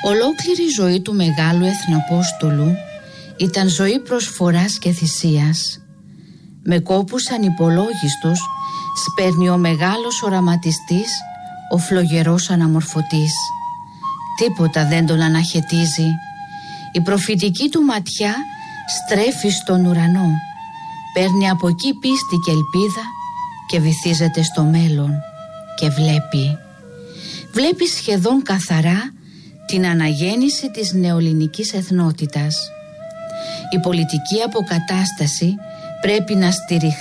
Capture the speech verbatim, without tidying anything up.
Ολόκληρη η ζωή του μεγάλου εθναπόστολου ήταν ζωή προσφοράς και θυσίας. Με κόπους ανυπολόγιστους σπέρνει ο μεγάλος οραματιστής, ο φλογερός αναμορφωτής. Τίποτα δεν τον αναχαιτίζει. Η προφητική του ματιά στρέφει στον ουρανό. Παίρνει από εκεί πίστη και ελπίδα και βυθίζεται στο μέλλον και βλέπει. Βλέπει σχεδόν καθαρά την αναγέννηση της νεοελληνικής εθνότητας. Η πολιτική αποκατάσταση πρέπει να στηριχθεί